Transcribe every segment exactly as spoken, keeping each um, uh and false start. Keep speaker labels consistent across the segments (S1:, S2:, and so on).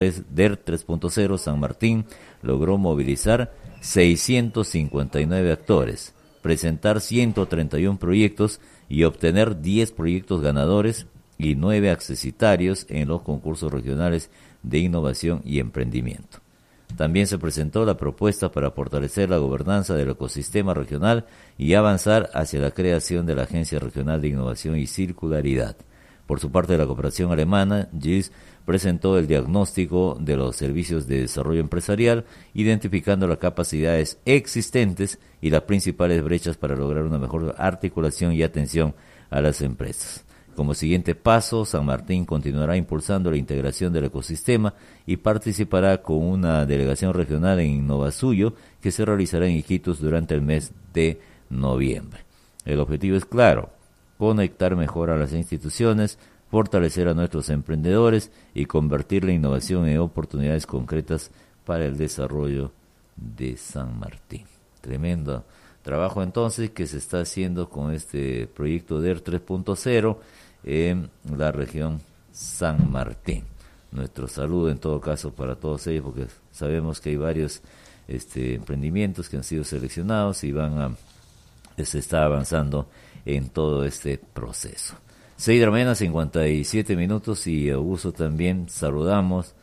S1: D E R tres punto cero, San Martín logró movilizar seiscientos cincuenta y nueve actores, presentar ciento treinta y uno proyectos y obtener diez proyectos ganadores y nueve accesitarios en los concursos regionales de innovación y emprendimiento. También se presentó la propuesta para fortalecer la gobernanza del ecosistema regional y avanzar hacia la creación de la Agencia Regional de Innovación y Circularidad. Por su parte, la cooperación alemana, G I S, presentó el diagnóstico de los servicios de desarrollo empresarial, identificando las capacidades existentes y las principales brechas para lograr una mejor articulación y atención a las empresas. Como siguiente paso, San Martín continuará impulsando la integración del ecosistema y participará con una delegación regional en Innovasuyo que se realizará en Iquitos durante el mes de noviembre. El objetivo es claro: conectar mejor a las instituciones, fortalecer a nuestros emprendedores y convertir la innovación en oportunidades concretas para el desarrollo de San Martín. Tremendo trabajo entonces que se está haciendo con este proyecto D E R tres punto cero en la región San Martín. Nuestro saludo en todo caso para todos ellos, porque sabemos que hay varios este, emprendimientos que han sido seleccionados y van a, se está avanzando en todo este proceso. seis de la mañana, cincuenta y siete minutos, y Augusto también saludamos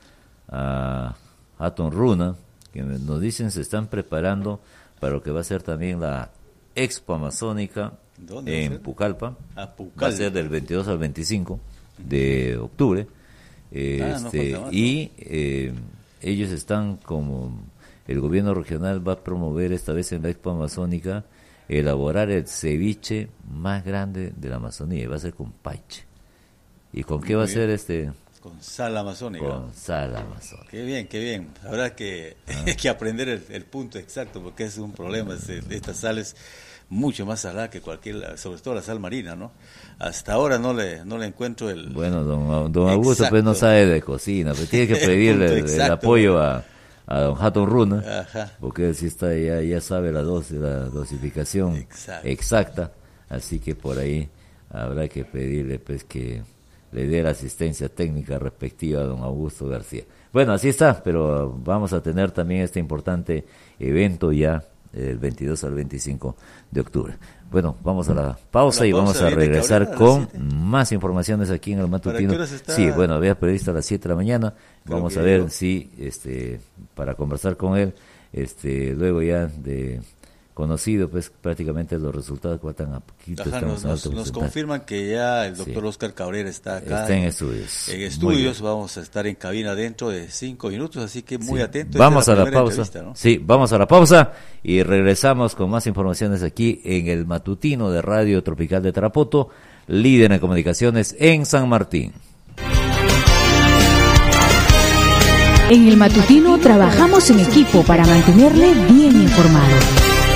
S1: a Hatton Runa, que nos dicen se están preparando para lo que va a ser también la Expo Amazónica en Pucallpa.
S2: Ah, Pucallpa.
S1: Va a ser del veintidós al veinticinco de octubre. Este, ah, no, y eh, ellos están como el gobierno regional va a promover esta vez en la Expo Amazónica elaborar el ceviche más grande de la Amazonía, y va a ser con paiche. ¿Y con qué va a ser este?
S2: Con sal amazónica.
S1: Con sal amazónica.
S2: Qué bien, qué bien. Habrá que, ah. que aprender el, el punto exacto, porque es un problema. Esta sal es mucho más salada que cualquier, sobre todo la sal marina, ¿no? Hasta ahora no le no le encuentro el...
S1: Bueno, don, don Augusto pues no sabe de cocina, pero tiene que pedirle el, el apoyo a... a don Hatton Runa, ajá, porque él sí está, ya, ya sabe la dosis, la dosificación exacto. exacta, así que por ahí habrá que pedirle pues que le dé la asistencia técnica respectiva a don Augusto García. Bueno, así está, pero vamos a tener también este importante evento ya el veintidós al veinticinco de octubre. Bueno, vamos a la pausa, la y pausa vamos a regresar con más informaciones aquí en el matutino. Sí, bueno, había previsto a las siete de la mañana. Creo vamos a ver yo. si, este, para conversar con él, este, luego ya de conocido, pues prácticamente los resultados cuentan a poquito.
S2: Ajá, nos, nos, nos confirman que ya el doctor sí. Oscar Cabrera está acá.
S1: Está en estudios.
S2: En estudios, vamos a estar en cabina dentro de cinco minutos, así que muy sí. atentos.
S1: Vamos a la pausa. ¿No? Sí, vamos a la pausa y regresamos con más informaciones aquí en el matutino de Radio Tropical de Tarapoto, líder en comunicaciones en San Martín.
S3: En el matutino trabajamos en equipo para mantenerle bien informado.